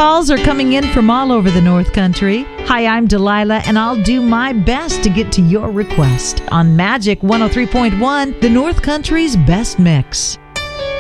Calls are coming in from all over the North Country. Hi, I'm Delilah, and I'll do my best to get to your request on Magic 103.1, the North Country's best mix.